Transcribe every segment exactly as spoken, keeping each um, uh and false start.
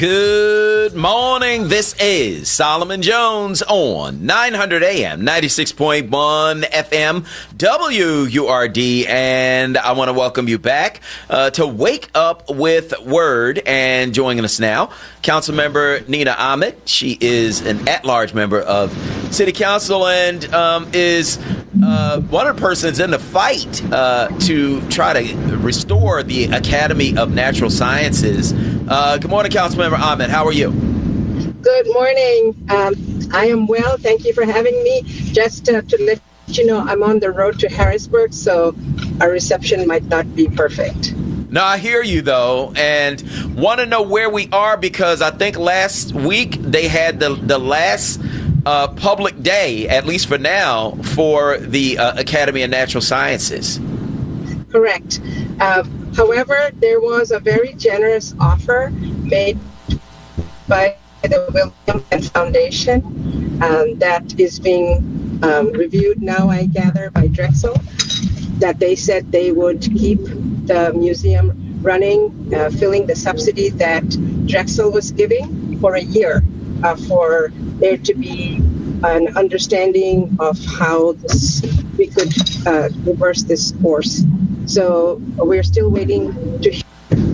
Good morning. This is Solomon Jones on nine hundred A M, ninety-six point one F M, W U R D. And I want to welcome you back uh, to Wake Up with Word. And joining us now, Councilmember Nina Ahmed. She is an at-large member of City Council and um, is uh, one of the persons in the fight uh, to try to restore the Academy of Natural Sciences. Uh, good morning, Councilmember Ahmed. How are you? Good morning. Um, I am well. Thank you for having me. Just uh, to let you know, I'm on the road to Harrisburg, so our reception might not be perfect. No, I hear you, though, and want to know where we are because I think last week they had the, the last uh, public day, at least for now, for the uh, Academy of Natural Sciences. Correct. Uh, however, there was a very generous offer made by the William Penn Foundation um, that is being um, reviewed now, I gather, by Drexel, that they said they would keep the museum running, uh, filling the subsidy that Drexel was giving for a year uh, for there to be an understanding of how this, we could uh, reverse this course. So we're still waiting to hear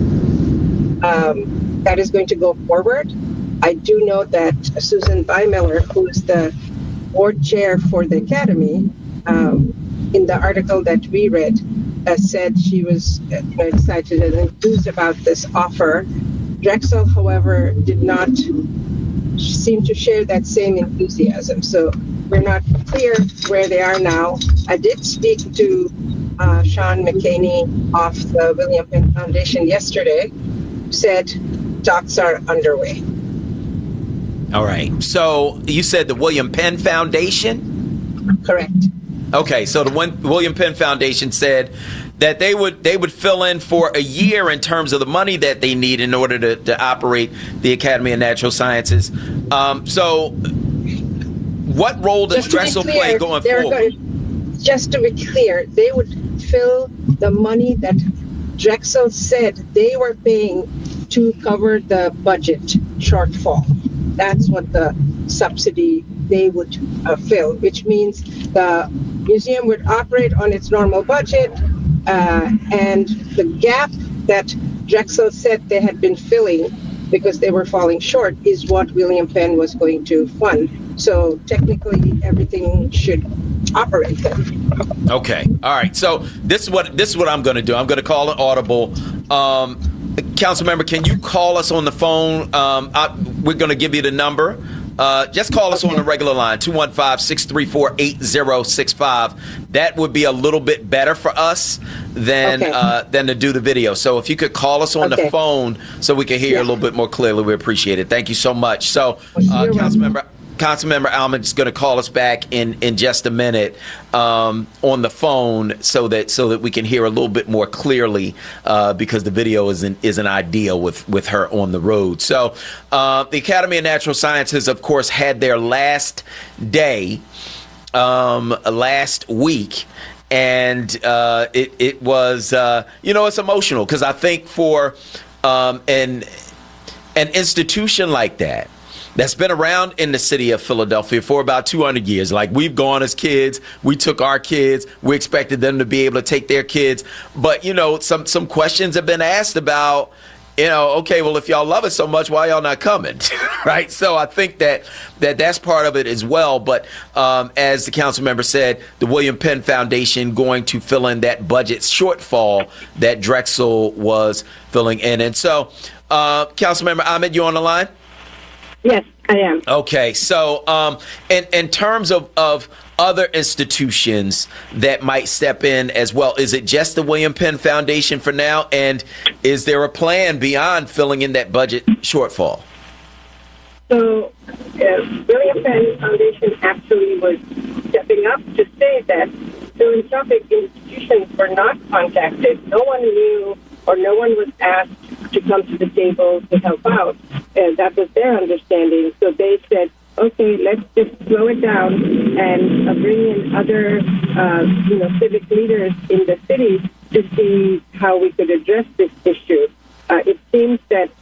um, that is going to go forward. I do know that Susan Beimiller, who is the board chair for the Academy, um, in the article that we read, uh, said she was uh, excited and enthused about this offer. Drexel, however, did not seem to share that same enthusiasm. So we're not clear where they are now. I did speak to uh, Sean McCaney of the William Penn Foundation yesterday, who said talks are underway. All right. So you said the William Penn Foundation? Correct. Okay, so the one, William Penn Foundation said that they would they would fill in for a year in terms of the money that they need in order to, to operate the Academy of Natural Sciences. Um, so what role does Drexel clear, play going forward? Going, just to be clear, they would fill the money that Drexel said they were paying to cover the budget shortfall. That's what the subsidy they would uh, fill, which means the museum would operate on its normal budget, uh, and the gap that Drexel said they had been filling because they were falling short is what William Penn was going to fund. So technically, everything should operate then. Okay, all right. So this is what this is what I'm going to do. I'm going to call an audible. Um, Council member, can you call us on the phone? Um, I, we're going to give you the number. Uh, just call us okay. on the regular line, two one five, six three four, eight zero six five. That would be a little bit better for us than okay. uh, than to do the video. So if you could call us on okay. the phone so we can hear yeah. a little bit more clearly, we appreciate it. Thank you so much. So, uh, Councilmember, Councilmember Almond is going to call us back in, in just a minute um, on the phone so that so that we can hear a little bit more clearly uh, because the video isn't isn't ideal with, with her on the road. So uh, the Academy of Natural Sciences, of course, had their last day um, last week. And uh, it, it was, uh, you know, it's emotional because I think for um, an, an institution like that, that's been around in the city of Philadelphia for about two hundred years. Like, we've gone as kids, we took our kids, we expected them to be able to take their kids. But, you know, some, some questions have been asked about, you know, okay, well, if y'all love it so much, why y'all not coming? Right? So I think that, that that's part of it as well. But um, as the council member said, the William Penn Foundation going to fill in that budget shortfall that Drexel was filling in. And so, uh, Councilmember Ahmed, you on the line? Yes, I am. Okay, so um, in, in terms of, of other institutions that might step in as well, is it just the William Penn Foundation for now? And is there a plan beyond filling in that budget shortfall? So uh, William Penn Foundation actually was stepping up to say that philanthropic institutions were not contacted. No one knew or no one was asked to come to the table to help out. And that was their understanding. So they said, okay, let's just slow it down and uh, bring in other, uh, you know, civic leaders in the city to see how we could address this issue. Uh, it seems that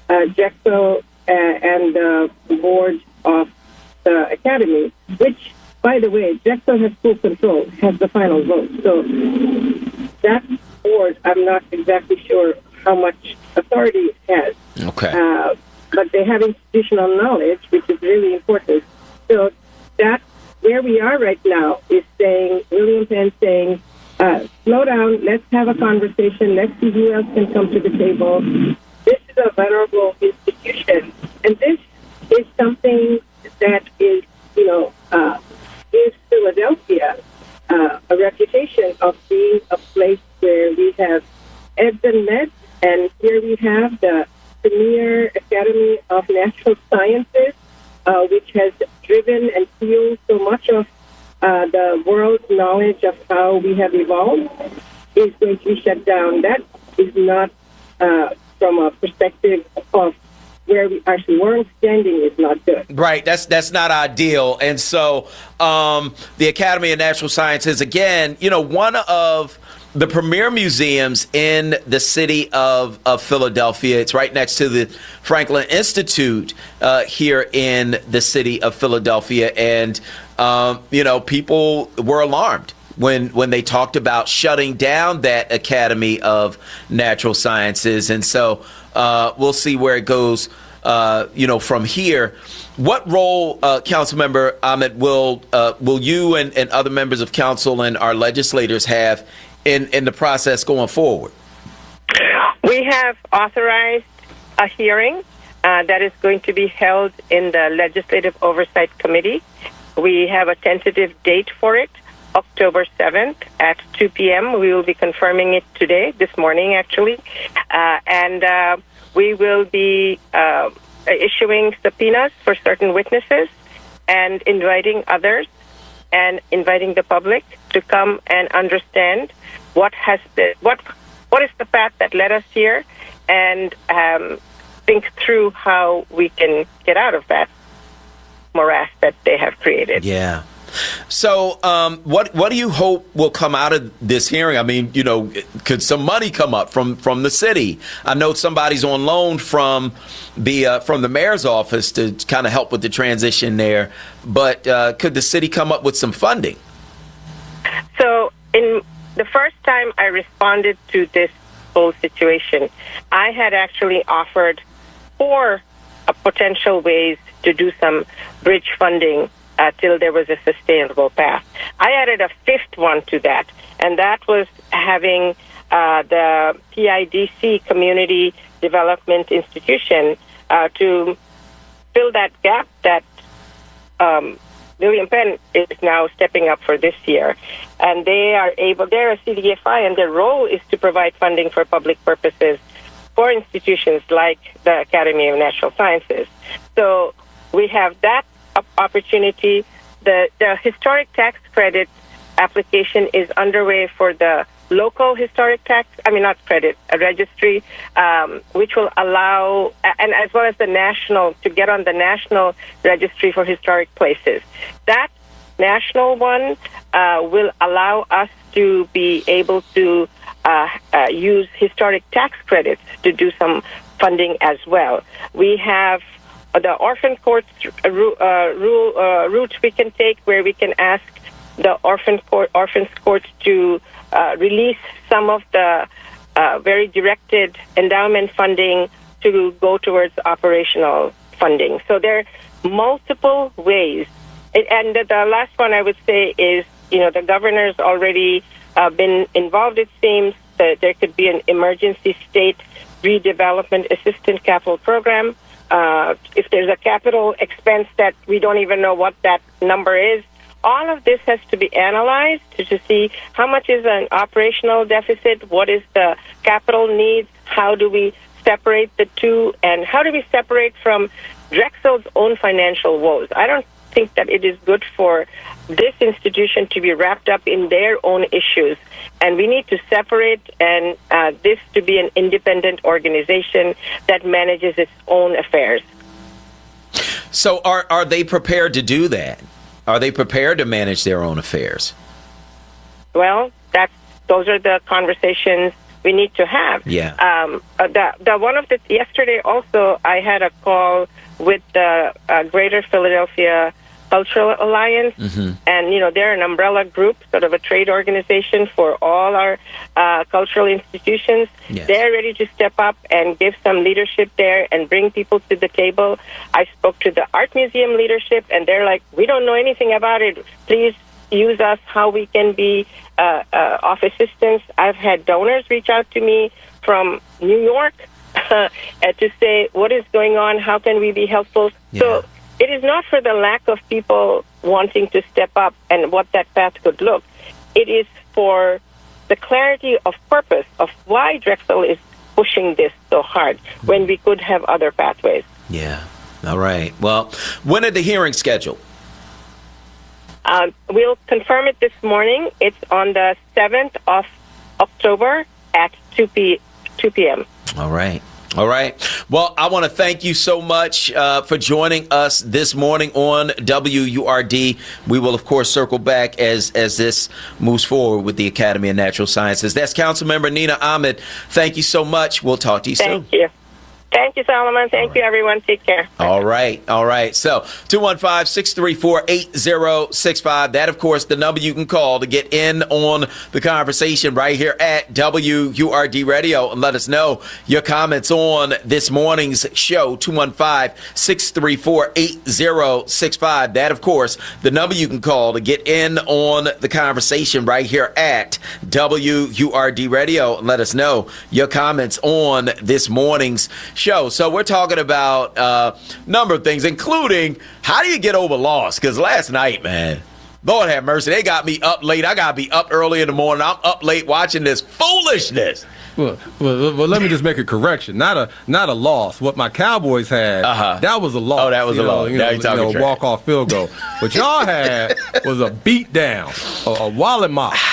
uh, Drexel uh, and the board of the academy, which, by the way, Drexel has full control, has the final vote. So that board, I'm not exactly sure how much authority it has. Okay. Uh, but they have institutional knowledge, which is really important. So that where we are right now is saying, William Penn saying, uh, slow down, let's have a conversation, let's see who else can come to the table. This is a venerable institution, and this is something that is, you know, uh, gives Philadelphia uh, a reputation of being a place where we have ebbs and met, and here we have the premier Academy of Natural Sciences, uh, which has driven and fueled so much of uh, the world's knowledge of how we have evolved, is going to be shut down. That is not uh, from a perspective of where we actually were standing is not good. Right. That's that's not ideal. And so um, the Academy of Natural Sciences, again, you know, one of the premier museums in the city of, of Philadelphia. It's right next to the Franklin Institute uh, here in the city of Philadelphia. And, um, you know, people were alarmed when when they talked about shutting down that Academy of Natural Sciences. And so uh, we'll see where it goes, uh, you know, from here. What role, uh, Councilmember Ahmed, will uh, will you and, and other members of council and our legislators have in, in the process going forward? We have authorized a hearing uh, that is going to be held in the Legislative Oversight Committee. We have a tentative date for it, October seventh at two p.m. We will be confirming it today, this morning actually, uh, and uh, we will be uh, issuing subpoenas for certain witnesses and inviting others and inviting the public to come and understand what has the, what what is the path that led us here, and um, think through how we can get out of that morass that they have created. Yeah. So um, what what do you hope will come out of this hearing? I mean, you know, could some money come up from, from the city? I know somebody's on loan from the uh, from the mayor's office to kind of help with the transition there, but uh, could the city come up with some funding? So in the first time I responded to this whole situation, I had actually offered four uh, potential ways to do some bridge funding Uh, till there was a sustainable path. I added a fifth one to that, and that was having uh, the P I D C, Community Development Institution, uh, to fill that gap that um, William Penn is now stepping up for this year. And they are able, they're a C D F I, and their role is to provide funding for public purposes for institutions like the Academy of Natural Sciences. So we have that opportunity. The, the historic tax credit application is underway for the local historic tax, I mean, not credit, a registry, um, which will allow, and as well as the national, to get on the national registry for historic places. That national one uh, will allow us to be able to uh, uh, use historic tax credits to do some funding as well. We have the orphan courts uh, rule uh, route we can take, where we can ask the orphan court, orphans courts to uh, release some of the uh, very directed endowment funding to go towards operational funding. So there are multiple ways. And the last one I would say is, you know, the governor's already uh, been involved, it seems, that there could be an emergency state redevelopment assistance capital program. Uh, if there's a capital expense that we don't even know what that number is, all of this has to be analyzed to, to see how much is an operational deficit, what is the capital needs, how do we separate the two, and how do we separate from Drexel's own financial woes. I don't think that it is good for this institution to be wrapped up in their own issues, and we need to separate and uh, this to be an independent organization that manages its own affairs. So are are they prepared to do that? Are they prepared to manage their own affairs? Well, that's those are the conversations we need to have. Yeah. Um, uh, the, the one of the yesterday also, I had a call with the uh, Greater Philadelphia Cultural Alliance, mm-hmm. and you know they're an umbrella group, sort of a trade organization for all our uh, cultural institutions. Yes. They're ready to step up and give some leadership there and bring people to the table. I spoke to the art museum leadership, and they're like, "We don't know anything about it. Please use us how we can be uh, uh, of assistance." I've had donors reach out to me from New York uh, to say, "What is going on? How can we be helpful?" Yeah. So. It is not for the lack of people wanting to step up and what that path could look. It is for the clarity of purpose of why Drexel is pushing this so hard when we could have other pathways. Yeah. All right. Well, when are the hearings scheduled? Um, we'll confirm it this morning. It's on the seventh of October at two p.m. All right. All right. Well, I want to thank you so much uh, for joining us this morning on W U R D. We will, of course, circle back as as this moves forward with the Academy of Natural Sciences. That's Councilmember Nina Ahmed. Thank you so much. We'll talk to you Thank soon. you. Thank you, Solomon. Thank you, everyone. Take care. All right. All right. So two one five, six three four, eight zero six five. That, of course, the number you can call to get in on the conversation right here at W U R D Radio and let us know your comments on this morning's show. two one five, six three four, eight zero six five. That, of course, the number you can call to get in on the conversation right here at W U R D Radio and let us know your comments on this morning's show. So we're talking about a uh, number of things, including how do you get over loss? Because last night, man, Lord have mercy, they got me up late. I got to be up early in the morning. I'm up late watching this foolishness. Well, well, well, let me just make a correction. Not a not a loss. What my Cowboys had, uh-huh. that was a loss. Oh, that was you a know, loss. You Now know, you're talking you know, trash. walk-off field goal. What y'all had was a beat down, a, a wallet mop, a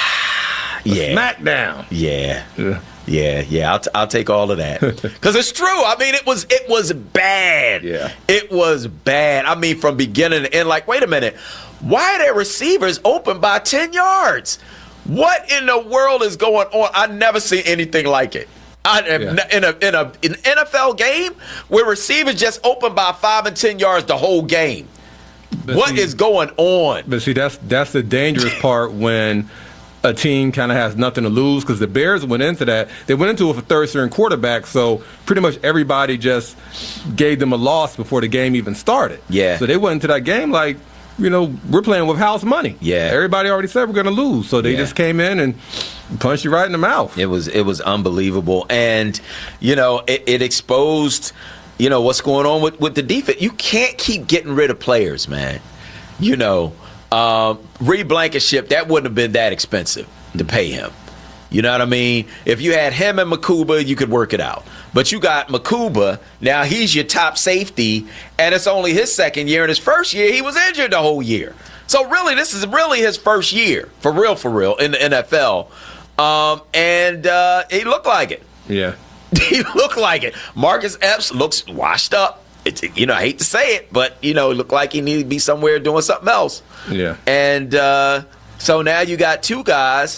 Yeah. smackdown. Yeah. Yeah. Yeah, yeah, I'll, t- I'll take all of that because it's true. I mean, it was it was bad. Yeah, it was bad. I mean, from beginning to end. Like, wait a minute, why are their receivers open by ten yards? What in the world is going on? I never seen anything like it. I, Yeah. in a in a in an N F L game where receivers just open by five and ten yards the whole game. But What see- is going on? But see, that's that's the dangerous part when a team kind of has nothing to lose, because the Bears went into that. They went into it with a third-string quarterback, so pretty much everybody just gave them a loss before the game even started. Yeah. So they went into that game like, you know, we're playing with house money. Yeah. Everybody already said we're going to lose, so they Yeah. just came in and punched you right in the mouth. It was it was unbelievable, and you know it, it exposed you know what's going on with, with the defense. You can't keep getting rid of players, man. You know, um, Reed Blankenship, that wouldn't have been that expensive to pay him. You know what I mean? If you had him and Makuba, you could work it out. But you got Makuba, now he's your top safety, and it's only his second year. In his first year, he was injured the whole year. So really, this is really his first year, for real, for real, in the N F L. Um, and uh, he looked like it. Yeah. He looked like it. Marcus Epps looks washed up. It's, you know, I hate to say it, but, you know, it looked like he needed to be somewhere doing something else. Yeah. And uh, so now you got two guys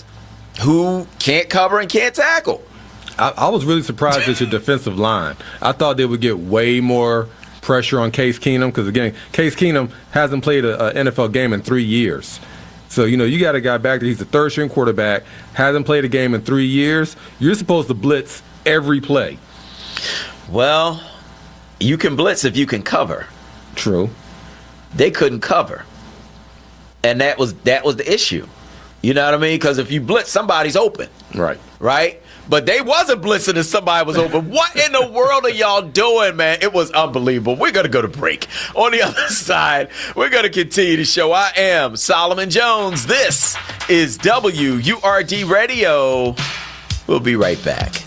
who can't cover and can't tackle. I, I was really surprised at your defensive line. I thought they would get way more pressure on Case Keenum because, again, Case Keenum hasn't played an N F L game in three years. So, you know, you got a guy back there, he's a third-string quarterback, hasn't played a game in three years. You're supposed to blitz every play. Well, you can blitz if you can cover. True. They couldn't cover. And that was that was the issue. You know what I mean? Because if you blitz, somebody's open. Right. Right? But they wasn't blitzing if somebody was open. What in the world are y'all doing, man? It was unbelievable. We're going to go to break. On the other side, we're going to continue the show. I am Solomon Jones. This is W U R D Radio. We'll be right back.